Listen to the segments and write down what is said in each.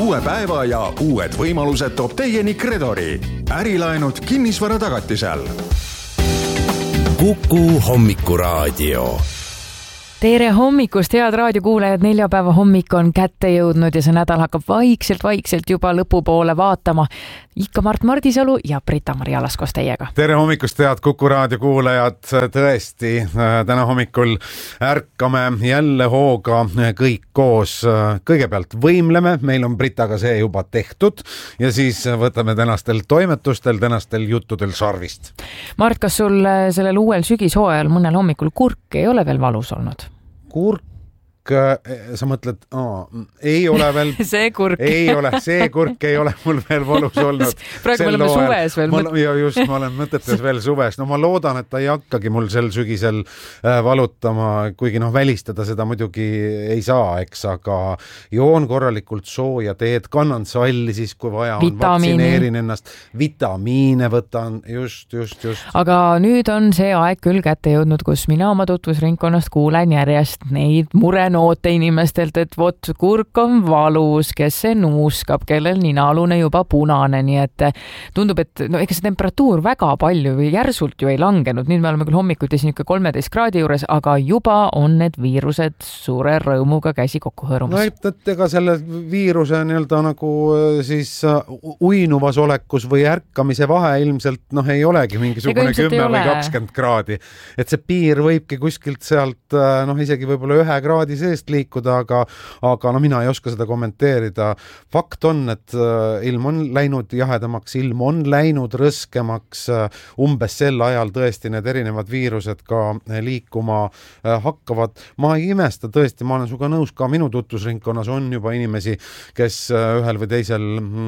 Uue päeva ja uued võimalused toob teieni Kredori. Ärilaenud kinnisvara tagatisel. Kuku hommikuraadio. Tere hommikust, head raadiokuulajad, neljapäeva hommik on kätte jõudnud ja see nädal hakkab vaikselt juba lõpupoole vaatama. Ikka Mart Mardisalu ja Brita-Mari Alas koos teiega. Tere hommikust, head Kuku raadio kuulajad. Tõesti, täna hommikul ärkame jälle hooga kõik koos. Kõigepealt võimleme, meil on Britaga see juba tehtud ja siis võtame tänastel toimetustel, tänastel juttudel sarvist. Mart, kas sul sellel uuel sügishooajal mõnel hommikul kurk ei ole veel valus olnud? Kurk, sa mõtled, ei ole veel see kurk ei ole mul veel valus olnud. Praegu me oleme suves veel. Ma olen mõtetes veel suves. No ma loodan, et ta ei hakkagi mul sel sügisel valutama, kuigi välistada seda muidugi ei saa, eks, aga joon korralikult sooja teed, kannan salli siis, kui vaja on, vaktsineerin ennast, vitamiine võtan, just. Aga nüüd on see aeg küll kätte jõudnud, kus mina oma tutvusringkonnast kuulen järjest neid noote inimestelt, et vot kurk on valus, kes see nuuskab, kellel ninaalune juba punane, nii et tundub, et ega see temperatuur väga palju või järsult ju ei langenud. Nüüd me oleme küll hommikuti siin 13 kraadi juures, aga juba on need viirused suure rõõmuga käsi kokku hõõrumas. Et ega selle viiruse nagu siis uinuvas olekus või ärkamise vahe ilmselt ei olegi mingisugune 10 või 20 kraadi. Et see piir võibki kuskilt sealt isegi võib-olla 1 kraadi seest liikuda, aga mina ei oska seda kommenteerida. Fakt on, et ilm on läinud jahedamaks, ilm on läinud rõskemaks, umbes sel ajal tõesti need erinevad viirused ka liikuma hakkavad. Ma ei imesta tõesti, ma olen suga nõus, ka minu tutvusringkonnas on juba inimesi, kes ühel või teisel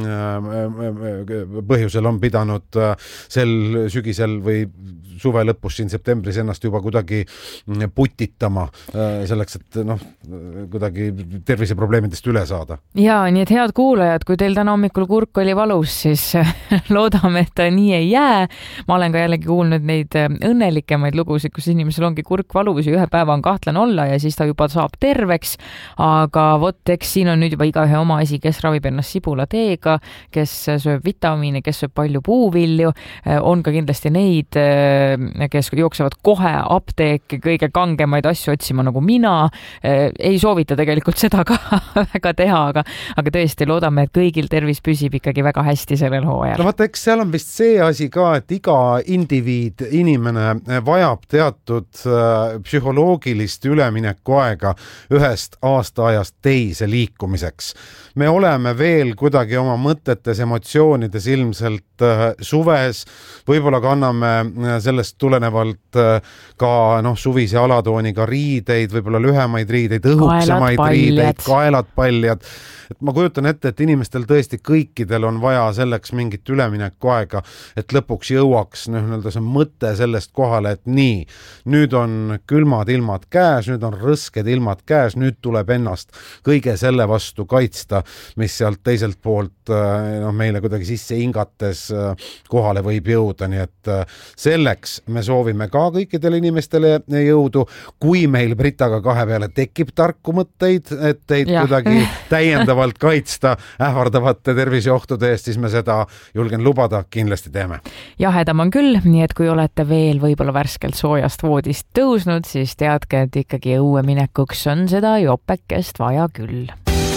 põhjusel on pidanud sel sügisel või suve lõpus siin septembris ennast juba kuidagi putitama selleks, et kuidagi terviseprobleemidest üle saada. Ja, nii et head kuulajad, kui teil täna hommikul kurk oli valus, siis loodame, et ta nii ei jää. Ma olen ka jällegi kuulnud neid õnnelikemaid lugusid, kus inimesel ongi kurk valus ja 1 päeva on kahtlane olla ja siis ta juba saab terveks. Aga vot, eks siin on nüüd juba igaühe oma asi, kes ravib ennast sibulateega, kes sööb vitamiine, kes sööb palju puuvilju. On ka kindlasti neid, kes jooksevad kohe apteeki kõige kangemaid asju otsima nagu mina. Ei soovita tegelikult seda ka väga teha, aga tõesti loodame, et kõigil tervis püsib ikkagi väga hästi sellel hooajal. No vaata, eks seal on vist see asi ka, et iga indiviid, inimene vajab teatud psühholoogilist üleminekuaega ühest aastaajast teise liikumiseks. Me oleme veel kuidagi oma mõtetes, emotsioonides ilmselt suves, võib-olla kanname sellest tulenevalt ka suvise alatooniga riideid, võib-olla lühemaid riideid, õhuksemaid riideid, kaelad paljad. Et ma kujutan ette, et inimestel tõesti kõikidel on vaja selleks mingit üleminekuaega, et lõpuks jõuaks see mõte sellest kohale, et nii, nüüd on külmad ilmad käes, nüüd on rõsked ilmad käes, nüüd tuleb ennast kõige selle vastu kaitsta, mis sealt teiselt poolt meile kuidagi sisse hingates kohale võib jõuda, nii et selleks me soovime ka kõikidele inimestele jõudu. Kui meil Britaga 2 peale tekib tarku mõtteid, et teid kuidagi täiendavalt kaitsta ähvardavate terviseohtude eest, siis me seda julgen lubada, kindlasti teeme. Jahedam on küll, nii et kui olete veel võib-olla värskelt soojast voodist tõusnud, siis teadke, et ikkagi õue minekuks on seda jopekest vaja küll.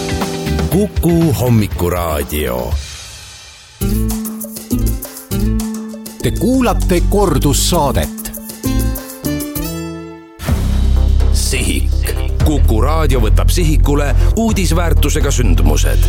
Kuku hommikuraadio. Te kuulate kordussaadet. Sihik. Kuku raadio võtab sihikule uudisväärtusega sündmused.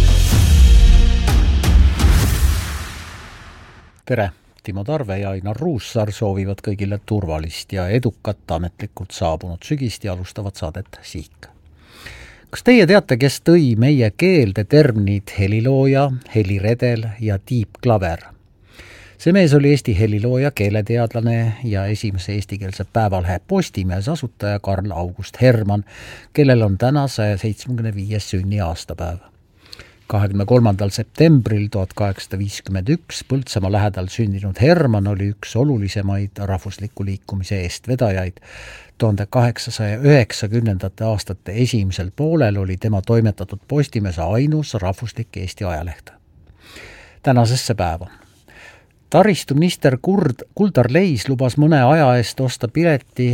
Tere! Timo Tarve ja Ainar Ruussaar soovivad kõigile turvalist ja edukat ametlikult saabunud sügist ja alustavad saadet Sihik. Kas teie teate, kes tõi meie keelde terminid helilooja, heliredel ja tiipklaver? See mees oli Eesti helilooja, keeleteadlane ja esimese eestikeelse päevalehe Postimees asutaja Karl August Hermann, kellel on täna 175. sünni aastapäev. 23. septembril 1851 Põltsamaa lähedal sündinud Herman oli üks olulisemaid rahvusliku liikumise eestvedajaid. 1890. aastate esimesel poolel oli tema toimetatud Postimees ainus rahvuslik Eesti ajaleht. Tänasesse päeva. Taristuminister Kuldar Leis lubas mõne aja eest osta pileti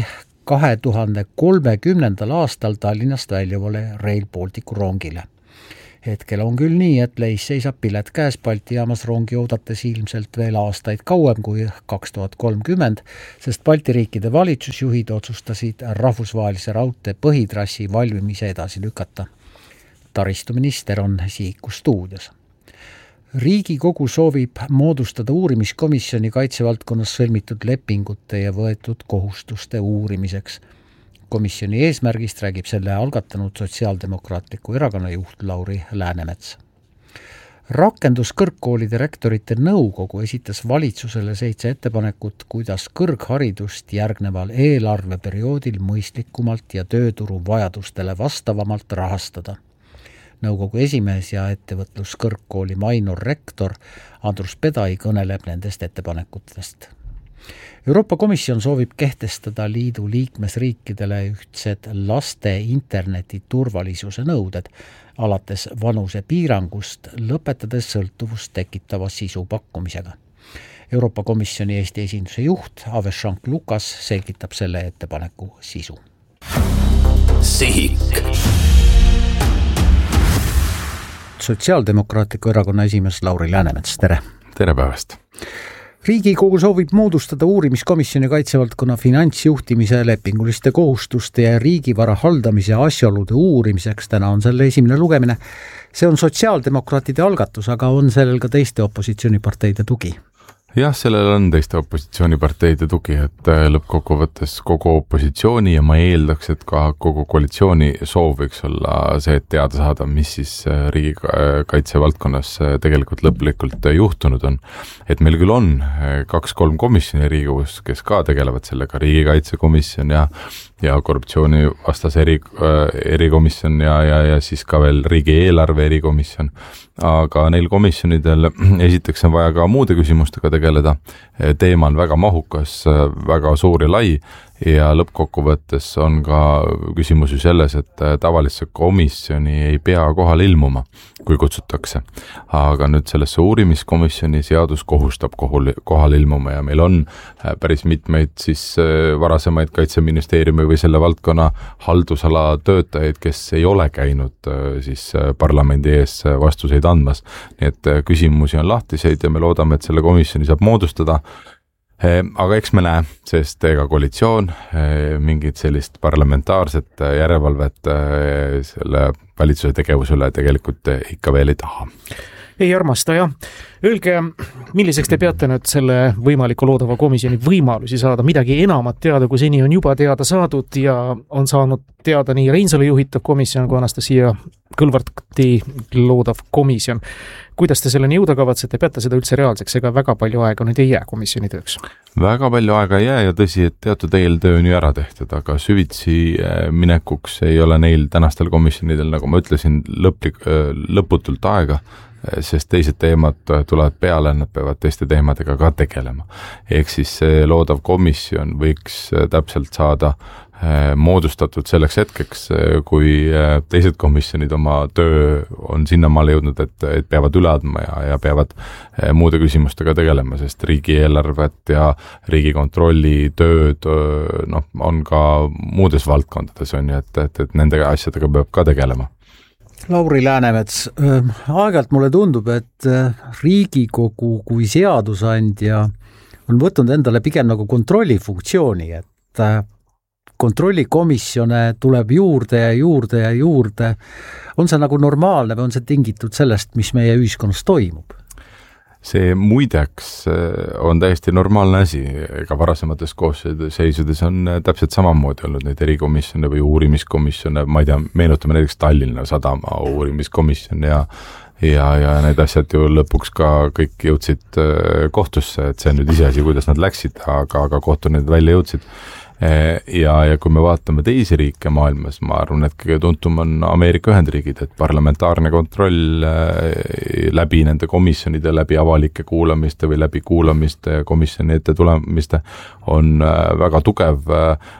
2030. aastal Tallinnast väljuvale Rail Balticu rongile. Hetkel on küll nii, et Leis seisab pilet käes Balti jaamas rongi oodates ilmselt veel aastaid kauem kui 2030, sest Balti riikide valitsusjuhid otsustasid rahvusvahelise raudtee põhitrassi valmimise edasi lükata. Taristuminister on Sihiku stuudios. Riigikogu soovib moodustada uurimiskomisjoni kaitsevaldkonnas sõlmitud lepingute ja võetud kohustuste uurimiseks. Komisjoni eesmärgist räägib selle algatanud Sotsiaaldemokraatliku erakonna juht Lauri Läänemets. Rakenduskõrgkoolide rektorite nõukogu esitas valitsusele 7 ettepanekut, kuidas kõrgharidust järgneval eelarveperioodil mõistlikumalt ja tööturu vajadustele vastavamalt rahastada. Nõukogu esimees ja ettevõtluskõrgkooli Mainor rektor Andrus Pedai kõneleb nendest ettepanekutest. Euroopa Komisjon soovib kehtestada liidu liikmesriikidele ühtsed laste interneti turvalisuse nõuded, alates vanuse piirangust, lõpetades sõltuvust tekitava sisu pakkumisega. Euroopa Komisjoni Eesti esinduse juht Aveshank Lukas selgitab selle ettepaneku sisu. Sihik. Sotsiaaldemokraatliku erakonna esimees Lauri Läänemets, tere! Tere päevast! Riigikogu soovib moodustada uurimiskomisjoni kaitsevaldkonna finantsjuhtimise, lepinguliste kohustuste ja riigivara haldamise asjaolude uurimiseks. Täna on selle esimene lugemine. See on sotsiaaldemokraatide algatus, aga on sellel ka teiste opositsiooniparteide tugi? Jah, sellel on teiste opositsiooniparteide tugi, et lõppkokkuvõttes kogu opositsiooni ja ma eeldaks, et ka kogu koalitsiooni soov võiks olla see, et teada saada, mis siis riigikaitse valdkonnas tegelikult lõplikult juhtunud on. Et meil küll on 2-3 komisjoni Riigikogus, kes ka tegelevad sellega, riigikaitsekomisjon ja korruptsioonivastase erikomisjon ja siis ka veel riigieelarve erikomisjon. Aga neil komisjonidel esiteks on vaja ka muude küsimustega tegeleda. Teema on väga mahukas, väga suur ja lai ja lõppkokkuvõttes on ka küsimus ju selles, et tavalisse komisjoni ei pea kohal ilmuma, kui kutsutakse. Aga nüüd sellesse uurimiskomisjoni seadus kohustab kohal ilmuma ja meil on päris mitmeid siis varasemaid Kaitseministeeriumi või selle valdkonna haldusala töötajaid, kes ei ole käinud siis parlamendi ees vastuseid andmas. Nii et küsimusi on lahtiseid ja me loodame, et selle komisjoni saab moodustada. Aga eks me näe, sest ega koalitsioon mingit sellist parlamentaarset järelevalvet selle valitsuse tegevuse üle tegelikult ikka veel ei taha. Ei armasta, jah. Öelge, milliseks te peate nüüd selle võimaliku loodava komisjoni võimalusi saada, midagi enamat teada, kui seni on juba teada saadud ja on saanud teada nii Reinsalu juhitav komisjon kui Anastasia Kõlvarti loodav komisjon. Kuidas te selleni jõuda kavatsete, peate seda üldse reaalseks, ega väga palju aega nüüd ei jää komisjoni tööks? Väga palju aega ei jää ja tõsi, et teatud eeltöö on ju ära tehtud, aga süvitsi minekuks ei ole neil tänastel komisjonidel, nagu ma ütlesin, lõputult aega, sest teised teemad tulevad peale, nad peavad teiste teemadega ka tegelema. Ehk siis see loodav komisjon võiks täpselt saada moodustatud selleks hetkeks, kui teised komisjonid oma töö on sinnamaale jõudnud, et peavad üle andma ja peavad muude küsimustega tegelema, sest riigieelarvet ja riigikontrolli tööd on ka muudes valdkondades, on ju, et nende asjadega peab ka tegelema. Lauri Läänemets, aeg-ajalt mulle tundub, et Riigikogu kui seadusandja on võtnud endale pigem nagu kontrollifunktsiooni, et kontrollikomisjone tuleb juurde ja juurde ja juurde. On see nagu normaalne või on see tingitud sellest, mis meie ühiskonnas toimub? See muideks on täiesti normaalne asi, ega varasemates koosseisudes on täpselt samamoodi olnud neid erikomisjone või uurimiskomisjone, ma ei tea, meenutame näiteks Tallinna Sadama uurimiskomisjon ja need asjad ju lõpuks ka kõik jõudsid kohtusse, et see on nüüd iseasi, kuidas nad läksid, aga kohtu need välja jõudsid. ja kui me vaatame teisi riike maailmas, ma arvan, et kõige tuntum on Ameerika Ühendriigid, et parlamentaarne kontroll läbi nende komisjonide, läbi avalike kuulamiste või läbi kuulamiste komisjoni ette tulemiste on väga tugev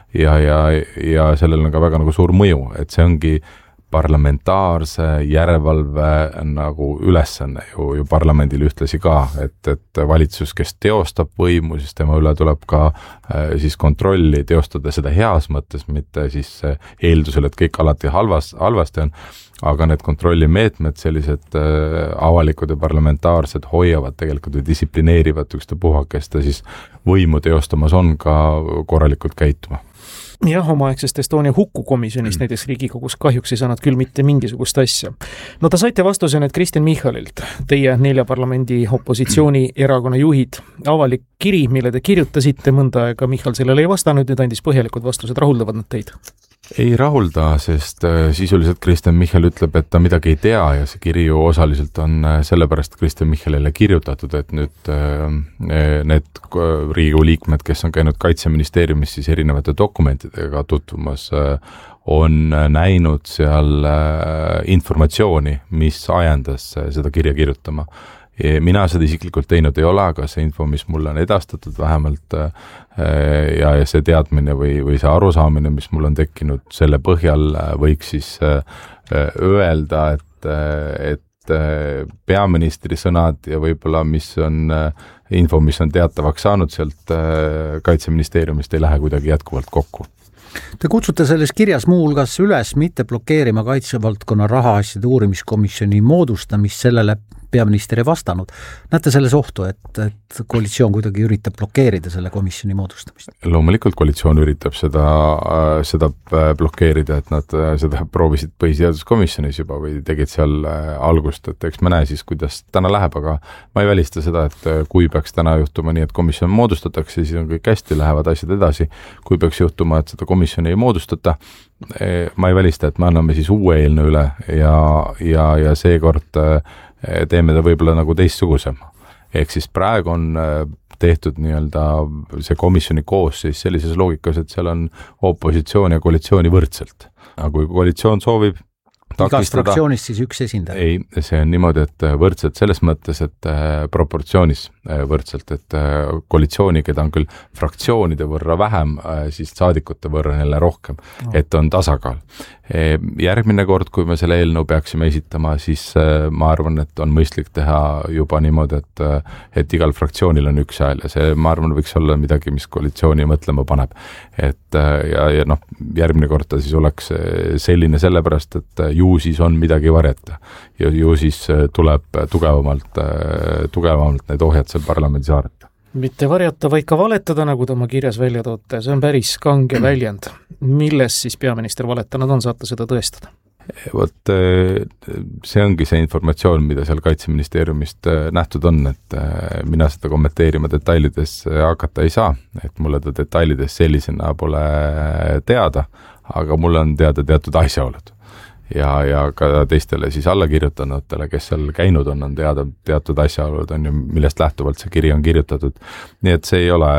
ja sellel on ka väga nagu suur mõju, et see ongi parlamentaarse järelevalve nagu ülesanne ju parlamendil ühtlasi ka, et valitsus, kes teostab võimu, siis tema üle tuleb ka siis kontrolli teostada seda heas mõttes, mitte siis eeldusel, et kõik alati halvasti on, aga need kontrollimeetmed, sellised avalikud ja parlamentaarsed hoiavad tegelikult või distsiplineerivad ükstapuha, kes ta siis võimu teostamas on, ka korralikult käituma. Jah, omaaegsest Estonia hukkukomisjonist näiteks Riigikogus kahjuks ei saanud küll mitte mingisugust asja. No ta saite vastuse nüüd Kristen Michalilt, teie 4 parlamendi opositsiooni erakonna juhid. Avalik kiri, mille te kirjutasite mõnda aega, Michal sellele ei vastanud, nüüd andis põhjalikud vastused, rahuldavad nad teid? Ei rahulda, sest sisuliselt Kristen Michal ütleb, et ta midagi ei tea ja see kiri ju osaliselt on sellepärast Kristen Michalile kirjutatud, et nüüd need Riigikogu liikmed, kes on käinud Kaitseministeeriumis siis erinevate dokumentidega tutvumas, on näinud seal informatsiooni, mis ajendas seda kirja kirjutama. Mina seda isiklikult teinud ei ole, aga see info, mis mulle on edastatud vähemalt ja see teadmine või see arusaamine, mis mul on tekkinud, selle põhjal võiks siis öelda, et peaministri sõnad ja võib-olla mis on info, mis on teatavaks saanud sealt Kaitseministeeriumist, ei lähe kuidagi jätkuvalt kokku. Te kutsute selles kirjas muu hulgas üles mitte blokeerima kaitsevaldkonna rahaasjade uurimiskomisjoni moodustamist, sellele peaminister ei vastanud. Näete selles ohtu, et koalitsioon kuidagi üritab blokeerida selle komisjoni moodustamist? Loomulikult koalitsioon üritab seda blokeerida, et nad seda proovisid põhiseaduskomisjonis juba või tegid seal algust, et eks me näe siis, kuidas täna läheb, aga ma ei välista seda, et kui peaks täna juhtuma nii, et komisjon moodustatakse, siis on kõik hästi, lähevad asjad edasi. Kui peaks juhtuma, et seda komisjoni ei moodustata, ma ei välista, et me anname siis uue eelnõu üle ja seekord teeme ta võib-olla nagu teistsugusem. Ehk siis praegu on tehtud nii-öelda see komisjoni koosseis sellises loogikas, et seal on opositsioon ja koalitsiooni võrdselt. Aga kui koalitsioon soovib igast fraktsioonist siis üks esindaja? Ei, see on niimoodi, et võrdselt selles mõttes, et proportsioonis võrdselt, et koalitsiooni, keda on küll fraktsioonide võrra vähem, siis saadikute võrra neile rohkem, et on tasakaal. Järgmine kord, kui me selle eelnõu peaksime esitama, siis ma arvan, et on mõistlik teha juba niimoodi, et igal fraktsioonil on üks hääl ja see, ma arvan, võiks olla midagi, mis koalitsiooni mõtlema paneb. Ja järgmine kord ta siis oleks selline sellepärast, et ju siis on midagi varjata ja ju siis tuleb tugevamalt need ohjad seal parlamendis haarata. Mitte varjata, vaid ka valetada, nagu ta oma kirjas välja toote. See on päris kange väljend. Milles siis peaminister valetanud on, saate seda tõestada? Vot see ongi see informatsioon, mida seal Kaitseministeeriumist nähtud on, et mina seda kommenteerima detailides hakata ei saa, et mulle ta detailides sellisena pole teada, aga mulle on teada teatud asjaolud. Ja ka teistele siis allakirjutanutele, kes seal käinud on teada teatud asjaolud, on ju, millest lähtuvalt see kiri on kirjutatud. Nii et see ei ole,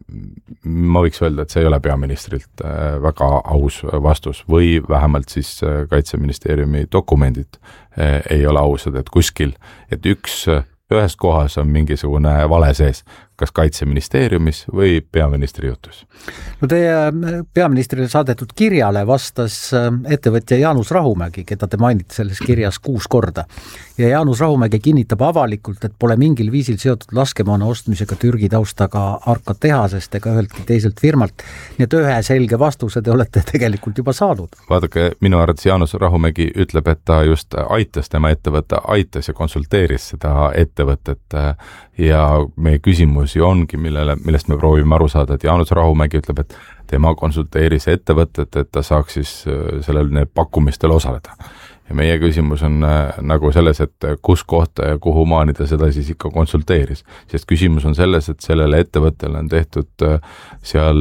ma võiks öelda, et see ei ole peaministrilt väga aus vastus või vähemalt siis Kaitseministeeriumi dokumendid ei ole ausad, et kuskil, et ühes kohas on mingisugune vale sees, kas Kaitseministeeriumis või peaministri jutus. No teie peaministrile saadetud kirjale vastas ettevõtja Jaanus Rahumägi, keda te mainite selles kirjas 6 korda. Ja Jaanus Rahumägi kinnitab avalikult, et pole mingil viisil seotud laskemoona ostmisega Türgi taustaga Arka tehasest ega üheltki teiselt firmalt. Nii et ühe selge vastuse te olete tegelikult juba saanud. Vaadake, minu arvates Jaanus Rahumägi ütleb, et ta just aitas tema ettevõtte, aitas ja konsulteeris seda ettevõtet ja meie küsimus ju ongi, millest me proovime aru saada, et Jaanus Rahumägi ütleb, et tema konsulteeris ettevõtet, et ta saaks siis sellel pakkumistel osaleda. Ja meie küsimus on nagu selles, et kus kohta ja kuhu maani ta seda siis ikka konsulteeris. Sest küsimus on selles, et sellele ettevõttele on tehtud seal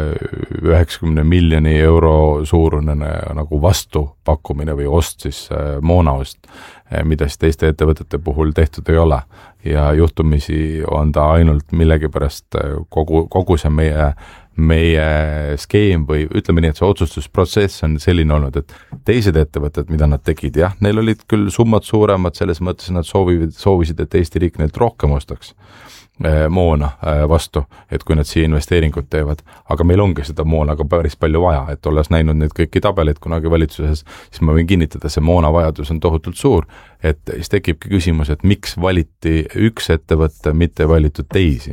90 miljoni euro suurune nagu vastupakkumine või ost siis moonaost, mida siis teiste ettevõtete puhul tehtud ei ole. Ja juhtumisi on ta ainult millegipärast kogu see meie skeem või ütleme nii, et see otsustusprotsess on selline olnud, et teised ettevõtted, mida nad tegid, jah, neil olid küll summad suuremad, selles mõttes nad soovisid, et Eesti riik neilt rohkem ostaks moona vastu, et kui nad siia investeeringud teevad, aga meil ongi seda moona ka päris palju vaja, et olles näinud neid kõiki tabeleid kunagi valitsuses, siis ma võin kinnitada, see moona vajadus on tohutult suur, et siis tekibki küsimus, et miks valiti üks ettevõtte, mitte valitud teisi.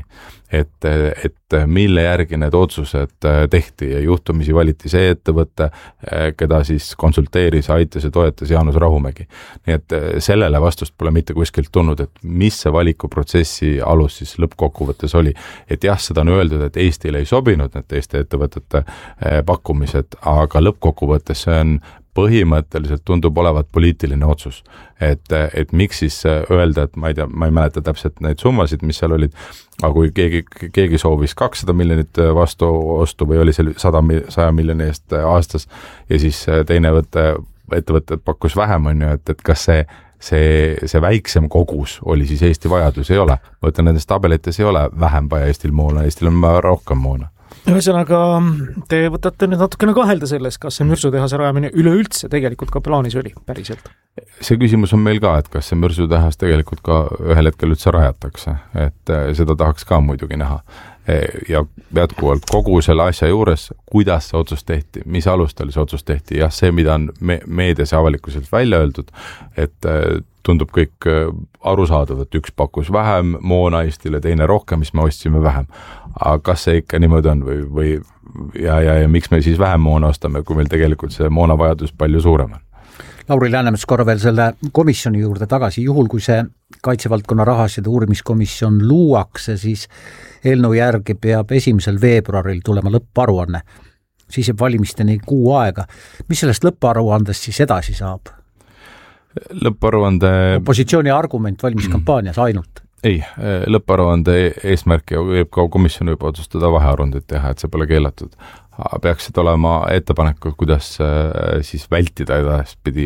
Et mille järgi need otsused tehti ja juhtumisi valiti see ettevõte, keda siis konsulteeris, aitas ja toetas Jaanus Rahumägi. Nii et sellele vastust pole mitte kuskilt tulnud, et mis see valikuprotsessi alus siis lõppkokkuvõttes oli. Et jah, seda on öeldud, et Eestile ei sobinud need teiste ettevõtete pakkumised, aga lõppkokkuvõttes see on põhimõtteliselt tundub olevat poliitiline otsus. Et miks siis öelda, et ma ei tea, ma ei mäleta täpselt neid summasid, mis seal olid, aga kui keegi soovis 200 miljonit vastu ostu või oli see 100 miljoni eest aastas ja siis teine ettevõte pakkus vähem, on ju, et kas see väiksem kogus oli siis Eesti vajadus, ei ole. Ma ütlen, nendes tabelites ei ole vähem vaja Eestil moona, Eestil on rohkem moona. Ühesõnaga, te võtate nüüd natukene kahelda selles, kas see mürsutehase rajamine üleüldse tegelikult ka plaanis oli päriselt? See küsimus on meil ka, et kas see mürsutehas tegelikult ka ühel hetkel üldse rajatakse, et seda tahaks ka muidugi näha. Ja jätkuvalt kogu selle asja juures, kuidas see otsus tehti, mis alustel see otsus tehti, jah, see, mida on meedias ja avalikkuselt välja öeldud, et tundub kõik arusaadav, et üks pakkus vähem moona Eestile, teine rohkem, mis me ostsime vähem. Aga kas see ikka niimoodi on ja miks me siis vähem moona ostame, kui meil tegelikult see moonavajadus palju suurem on? Lauri Läänemets korra veel selle komisjoni juurde tagasi. Juhul, kui see kaitsevaldkonna rahasjade uurimiskomisjon luuakse, siis eelnõu järgi peab 1. veebruaril tulema lõpparuanne. Siis jääb valimisteni 6 aega. Mis sellest lõpparuandest siis edasi saab? Lõpparuande... Opositsiooni argument valimiskampaanias ainult? Ei, lõpparuande eesmärk võib ka komisjon juba otsustada vahearuandeid teha, et see pole keelatud. Peaksid olema ettepanekud, kuidas siis vältida edaspidi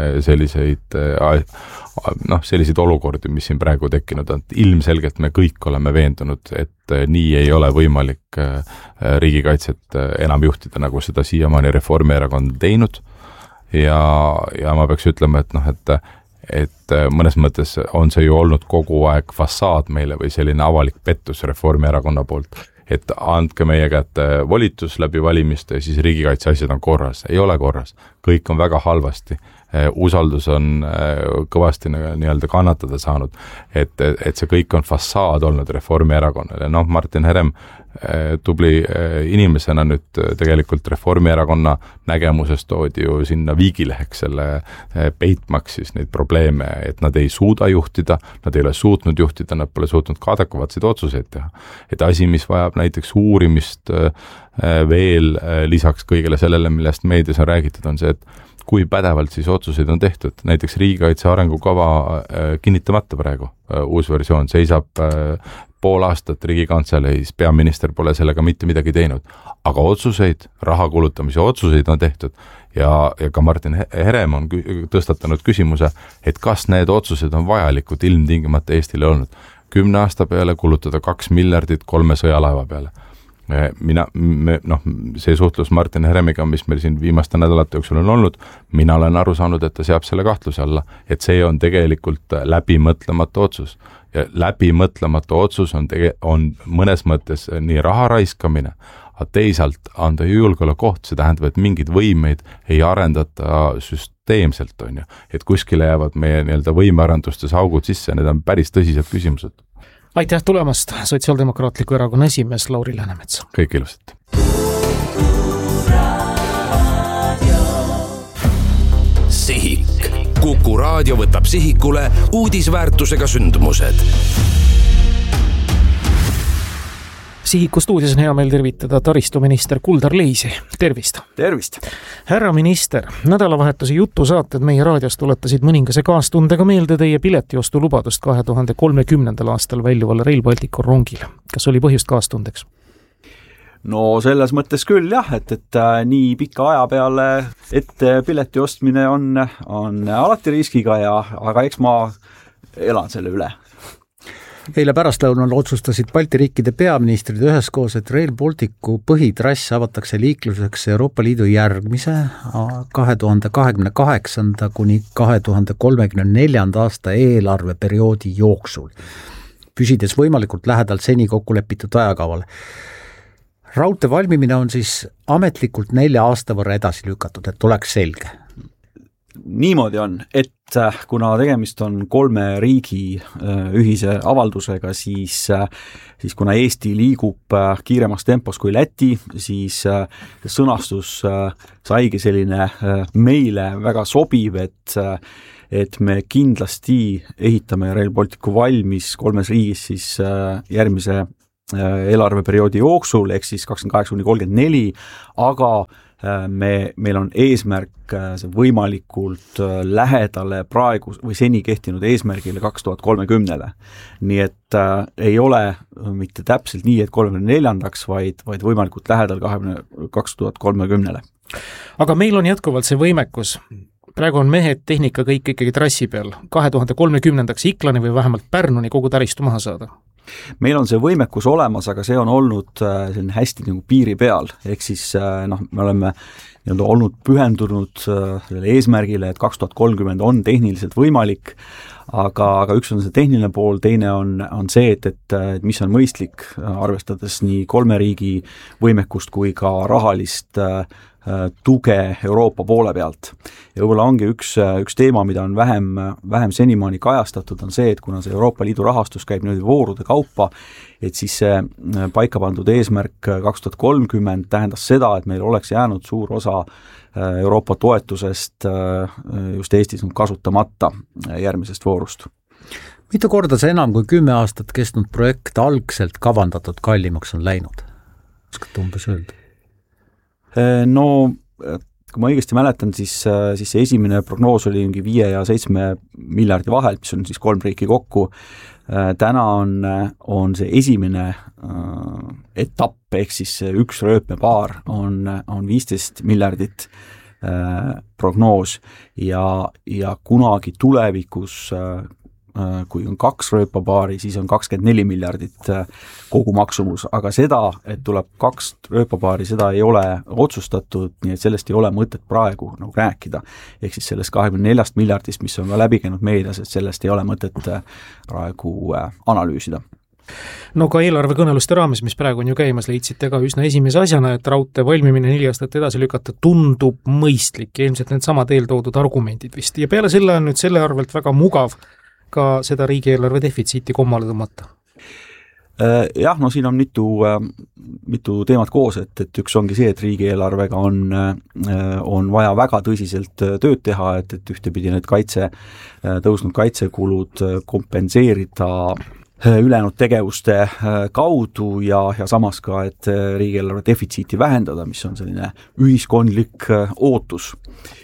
selliseid olukordi, mis siin praegu tekkinud on. Ilmselgelt me kõik oleme veendunud, et nii ei ole võimalik riigikaitset enam juhtida, nagu seda siiamaani Reformierakond teinud. Ja ma peaks ütlema, et mõnes mõttes on see ju olnud kogu aeg fassaad meile või selline avalik pettus Reformierakonna poolt, et andke meie kätte volitus läbi valimiste ja siis riigikaitse asjad on korras. Ei ole korras. Kõik on väga halvasti. Usaldus on kõvasti nii-öelda kannatada saanud, et see kõik on fassaad olnud Reformierakonnale. Martin Herem tubli inimesena nüüd tegelikult Reformierakonna nägemusest toodi ju sinna viigileheks selle peitmaks siis neid probleeme, et nad ei suuda juhtida, nad ei ole suutnud juhtida, nad pole suutnud ka adekvaatseid otsuseid teha. Et asi, mis vajab näiteks uurimist veel lisaks kõigele sellele, millest meedias on räägitud, on see, et kui pädevalt siis otsuseid on tehtud. Näiteks riigikaitse arengukava kinnitamata praegu. Uus versioon seisab pool aastat Riigikantseleis, peaminister pole sellega mitte midagi teinud. Aga otsuseid, raha kulutamise otsuseid on tehtud. Ja ka Martin Herem on tõstatanud küsimuse, et kas need otsused on vajalikud ilmtingimata Eestile olnud. 10 aasta peale kulutada 2 miljardit 3 sõjalaeva peale. See suhtlus Martin Heremiga, mis meil siin viimaste nädalate jooksul on olnud, mina olen aru saanud, et ta seab selle kahtluse alla, et see on tegelikult läbimõtlematu otsus. Ja läbimõtlematu otsus on mõnes mõttes nii raha raiskamine, aga teisalt anda julgeolekuoht, see tähendab, et mingid võimeid ei arendata süsteemselt, on ju. Et kuskile jäävad meie nii-öelda võimearendustes augud sisse, need on päris tõsised küsimused. Aitäh tulemast, Sotsiaaldemokraatliku erakonna esimees Lauri Läänemets. Kõik ilusat. Sihik. Kuku raadio võtab sihikule uudisväärtusega sündmused. Sihiku stuudios on hea meil tervitada taristuminister Kuldar Leisi. Tervist! Tervist! Härra minister, nädalavahetuse jutusaated meie raadios tuletasid mõningase kaastundega meelde teie piletiostu lubadust 2030. aastal väljuvale Rail Balticu rongile. Kas oli põhjust kaastundeks? No selles mõttes küll jah, et nii pika aja peale ette pileti ostmine on alati riskiga, aga eks ma elan selle üle. Eile pärastlõunal otsustasid Balti riikide peaministrid üheskoos, et Rail Balticu põhitrass avatakse liikluseks Euroopa Liidu järgmise 2028. kuni 2034. aasta eelarveperioodi jooksul, püsides võimalikult lähedalt seni kokku lepitud ajakavale. Raudtee valmimine on siis ametlikult 4 aasta võrra edasi lükatud, et oleks selge. Niimoodi on, et kuna tegemist on 3 riigi ühise avaldusega, siis kuna Eesti liigub kiiremas tempos kui Läti, siis sõnastus saigi selline meile väga sobiv, et me kindlasti ehitame Rail Balticu valmis 3 riigis siis järgmise eelarveperioodi jooksul, ehk siis 28–34, aga meil on eesmärk see võimalikult lähedale praegu või seni kehtinud eesmärgile 2030. Nii et ei ole mitte täpselt nii, et 34-ndaks, vaid võimalikult lähedal 2030. Aga meil on jätkuvalt see võimekus. Praegu on mehed, tehnika kõik ikkagi trassi peal. 2030-ndaks Iklani või vähemalt Pärnuni kogu taristu maha saada. Meil on see võimekus olemas, aga see on olnud selline hästi nagu piiri peal, ehk siis me oleme olnud pühendunud selle eesmärgile, et 2030 on tehniliselt võimalik, aga üks on see tehniline pool, teine on see, et mis on mõistlik, arvestades nii 3 riigi võimekust kui ka rahalist tuge Euroopa poole pealt. Ja võib-olla ongi üks teema, mida on vähem senimaani kajastatud, on see, et kuna see Euroopa Liidu rahastus käib nüüd voorude kaupa, et siis see paika pandud eesmärk 2030 tähendas seda, et meil oleks jäänud suur osa Euroopa toetusest just Eestis kasutamata järgmisest voorust. Mitu korda see enam kui 10 aastat kestnud projekt algselt kavandatud kallimaks on läinud? Oskad umbes öelda? No, kui ma õigesti mäletan, siis see esimene prognoos oli 5 ja 7 miljardi vahel, mis on siis 3 riiki kokku. Täna on see esimene etapp, ehk siis üks rööpmepaar on 15 miljardit prognoos ja kunagi tulevikus kui on 2 rööpapaari, siis on 24 miljardit kogu maksumus, aga seda, et tuleb 2 rööpapaari, seda ei ole otsustatud, nii et sellest ei ole mõtet praegu rääkida. Ehk siis sellest 24 miljardist, mis on ka läbi käinud meedias, et sellest ei ole mõtet praegu analüüsida. No ka eelarvekõneluste raames, mis praegu on ju käimas, leidsite ka üsna esimese asjana, et raudtee valmimine 4 aastat edasi lükata tundub mõistlik ja ilmselt need samad eeltoodud argumendid vist. Ja peale selle on nüüd selle arvelt väga mugav ka seda riigieelarve defitsiiti kommale tõmmata? Jah, no siin on mitu teemat koos, et üks ongi see, et riigieelarvega on vaja väga tõsiselt tööd teha, et ühtepidi need tõusnud kaitsekulud kompenseerida ülejäänud tegevuste kaudu ja samas ka, et riigieelarve defitsiiti vähendada, mis on selline ühiskondlik ootus.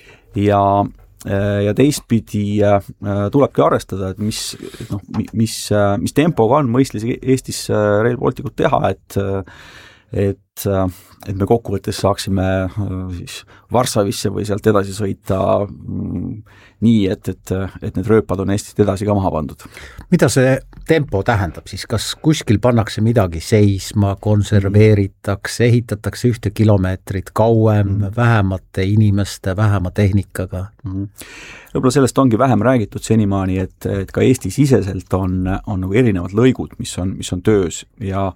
Ja teistpidi tulebki arvestada, et mis tempoga on mõistlik Eestis Rail Balticut teha, et me kokkuvõttes saaksime siis Varssavisse või sealt edasi sõita nii, et need rööpad on Eestist edasi ka maha pandud. Mida see tempo tähendab siis? Kas kuskil pannakse midagi seisma, konserveeritakse, ehitatakse 1 kilomeetrit kauem, vähemate inimeste, vähema tehnikaga? Võib-olla sellest ongi vähem räägitud senimaani, et ka Eesti-siseselt on nagu erinevad lõigud, mis on töös ja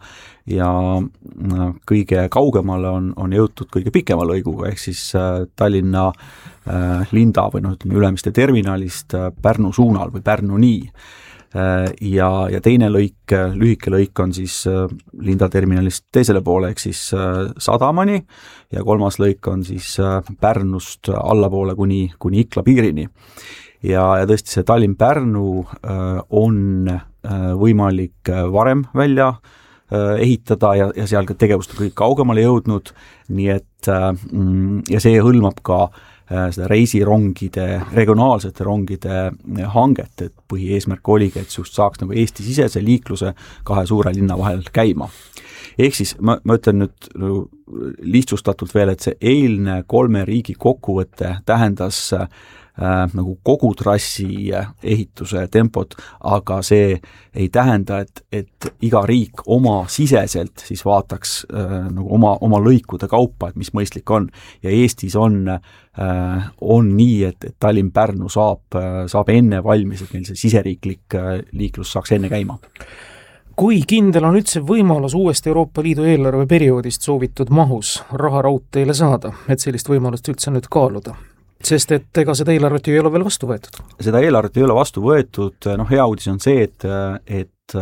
kõige kaugemale on jõutud kõige pikema lõiguga, ehk siis Tallinna Linda või Ülemiste terminalist Pärnu suunal või Pärnu nii. Ja teine lõik, lühike lõik on siis Linda terminalist teisele poole, ehk siis Sadamani ja 3. lõik on siis Pärnust allapoole kuni Ikla piirini. Ja tõesti see Tallinn-Pärnu on võimalik varem välja ehitada ja seal ka tegevust on kõik kaugemale jõudnud, nii et ja see hõlmab ka seda reisirongide, regionaalsete rongide hanget, et põhieesmärk oligi, et just saaks nagu Eesti-sisese liikluse 2 suure linna vahel käima. Ehk siis ma ütlen nüüd lihtsustatult veel, et see eilne 3 riigi kokkuvõte tähendas nagu kogu trassi ehituse tempot, aga see ei tähenda, et iga riik oma siseselt siis vaataks nagu oma lõikude kaupa, et mis mõistlik on. Ja Eestis on nii, et Tallinn-Pärnu saab enne valmis, et meil see siseriiklik liiklus saaks enne käima. Kui kindel on üldse võimalus uuest Euroopa Liidu eelarveperioodist soovitud mahus raha raudteele saada, et sellist võimalust üldse nüüd kaaluda? Sest et ega seda eelarvet ju ei ole veel vastu võetud. Seda eelarvet ei ole vastu võetud, hea uudis on see, et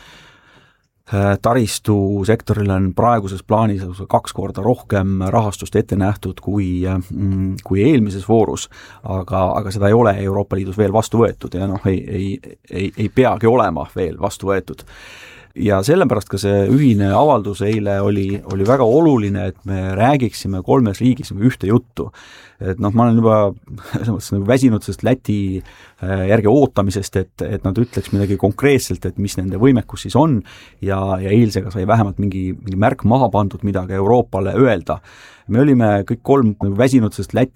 taristusektoril on praeguses plaanis 2 korda rohkem rahastust ette nähtud kui eelmises voorus, aga seda ei ole Euroopa Liidus veel vastu võetud ja ei peagi olema veel vastu võetud. Ja sellepärast ka see ühine avaldus eile oli väga oluline, et me räägiksime 3 riigis ühte juttu. Et ma olen juba väsinud sellest Läti järgi ootamisest, et nad ütleks midagi konkreetselt, et mis nende võimekus siis on ja eilsega sai vähemalt mingi märk maha pandud, mida ka Euroopale öelda. Me olime kõik 3 väsinud sellest Läti